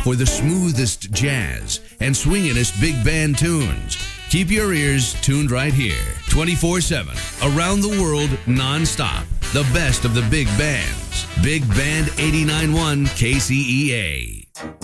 for the smoothest jazz and swinginest big band tunes. Keep your ears tuned right here, 24/7, around the world, non-stop. The best of the big bands. Big Band 89.1 KCEA.